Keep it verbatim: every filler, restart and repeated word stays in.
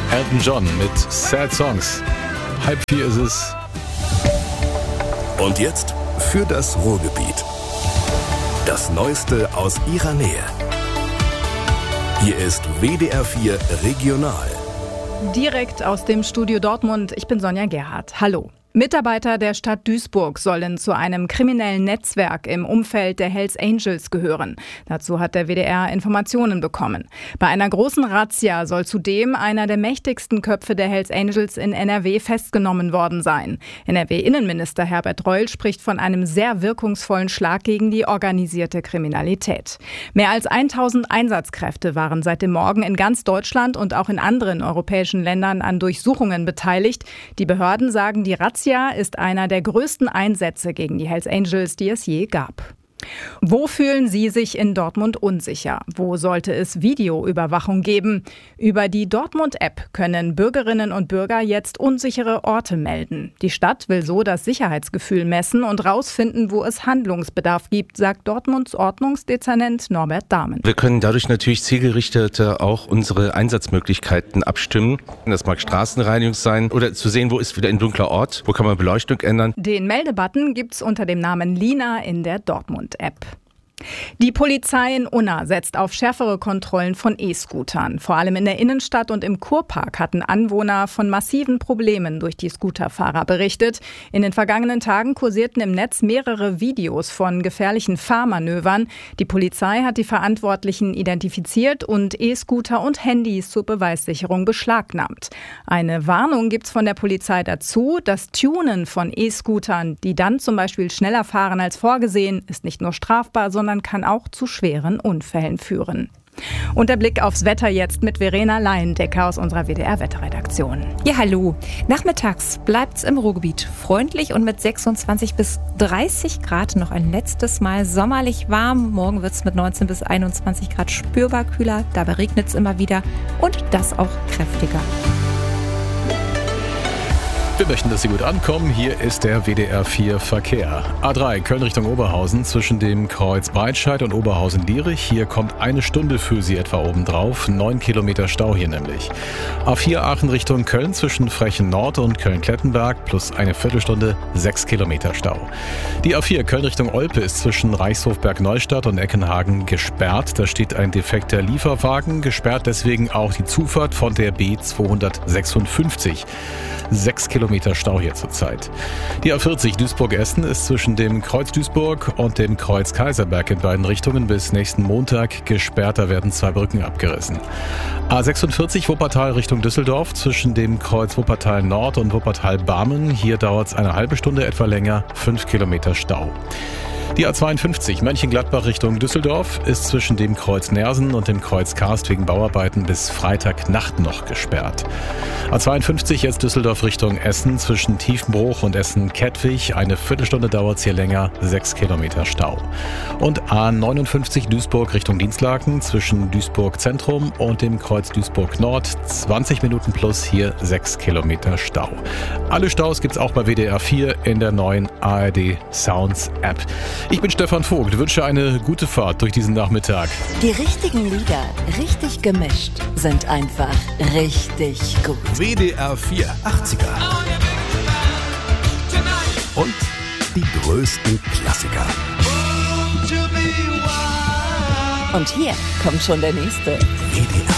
Elton John mit Sad Songs. Halb vier ist es. Und jetzt für das Ruhrgebiet. Das Neueste aus ihrer Nähe. Hier ist W D R vier Regional. Direkt aus dem Studio Dortmund. Ich bin Sonja Gerhardt. Hallo. Mitarbeiter der Stadt Duisburg sollen zu einem kriminellen Netzwerk im Umfeld der Hells Angels gehören. Dazu hat der W D R Informationen bekommen. Bei einer großen Razzia soll zudem einer der mächtigsten Köpfe der Hells Angels in N R W festgenommen worden sein. N R W-Innenminister Herbert Reul spricht von einem sehr wirkungsvollen Schlag gegen die organisierte Kriminalität. Mehr als tausend Einsatzkräfte waren seit dem Morgen in ganz Deutschland und auch in anderen europäischen Ländern an Durchsuchungen beteiligt. Die Behörden sagen, die Razzia ist einer der größten Einsätze gegen die Hells Angels, die es je gab. Wo fühlen Sie sich in Dortmund unsicher? Wo sollte es Videoüberwachung geben? Über die Dortmund-App können Bürgerinnen und Bürger jetzt unsichere Orte melden. Die Stadt will so das Sicherheitsgefühl messen und rausfinden, wo es Handlungsbedarf gibt, sagt Dortmunds Ordnungsdezernent Norbert Dahmen. Wir können dadurch natürlich zielgerichteter auch unsere Einsatzmöglichkeiten abstimmen. Das mag Straßenreinigung sein oder zu sehen, wo ist wieder ein dunkler Ort, wo kann man Beleuchtung ändern. Den Meldebutton gibt's unter dem Namen Lina in der Dortmund App. Die Polizei in Unna setzt auf schärfere Kontrollen von E-Scootern. Vor allem in der Innenstadt und im Kurpark hatten Anwohner von massiven Problemen durch die Scooterfahrer berichtet. In den vergangenen Tagen kursierten im Netz mehrere Videos von gefährlichen Fahrmanövern. Die Polizei hat die Verantwortlichen identifiziert und E-Scooter und Handys zur Beweissicherung beschlagnahmt. Eine Warnung gibt's von der Polizei dazu. Das Tunen von E-Scootern, die dann zum Beispiel schneller fahren als vorgesehen, ist nicht nur strafbar, sondern kann auch zu schweren Unfällen führen. Und der Blick aufs Wetter jetzt mit Verena Laiendecker aus unserer W D R-Wetterredaktion. Ja, hallo. Nachmittags bleibt's im Ruhrgebiet freundlich und mit sechsundzwanzig bis dreißig Grad noch ein letztes Mal sommerlich warm. Morgen wird's mit neunzehn bis einundzwanzig Grad spürbar kühler. Dabei regnet's immer wieder und das auch kräftiger. Wir möchten, dass Sie gut ankommen. Hier ist der W D R vier Verkehr. A drei Köln Richtung Oberhausen zwischen dem Kreuz Breitscheid und Oberhausen-Lierich. Hier kommt eine Stunde für Sie etwa obendrauf. Neun Kilometer Stau hier nämlich. A vier Aachen Richtung Köln zwischen Frechen Nord und Köln-Klettenberg plus eine Viertelstunde sechs Kilometer Stau. Die A vier Köln Richtung Olpe ist zwischen Reichshofberg-Neustadt und Eckenhagen gesperrt. Da steht ein defekter Lieferwagen. Gesperrt deswegen auch die Zufahrt von der B zweihundertsechsundfünfzig. Sechs Kilometer Stau hier zurzeit. Die A vierzig Duisburg-Essen ist zwischen dem Kreuz Duisburg und dem Kreuz Kaiserberg in beiden Richtungen bis nächsten Montag gesperrt. Da werden zwei Brücken abgerissen. A sechsundvierzig Wuppertal Richtung Düsseldorf zwischen dem Kreuz Wuppertal Nord und Wuppertal Barmen. Hier dauert es eine halbe Stunde etwa länger. Fünf Kilometer Stau. Die A zweiundfünfzig Mönchengladbach Richtung Düsseldorf ist zwischen dem Kreuz Nersen und dem Kreuz Karst wegen Bauarbeiten bis Freitagnacht noch gesperrt. A zweiundfünfzig jetzt Düsseldorf Richtung Essen zwischen Tiefenbruch und Essen-Kettwig. Eine Viertelstunde dauert es hier länger, sechs Kilometer Stau. Und A neunundfünfzig Duisburg Richtung Dienstlaken zwischen Duisburg Zentrum und dem Kreuz Duisburg Nord. zwanzig Minuten plus hier sechs Kilometer Stau. Alle Staus gibt's auch bei W D R vier in der neuen A R D Sounds App. Ich bin Stefan Vogt, wünsche eine gute Fahrt durch diesen Nachmittag. Die richtigen Lieder, richtig gemischt, sind einfach richtig gut. W D R vier achtziger. Und die größten Klassiker. Und hier kommt schon der nächste. W D R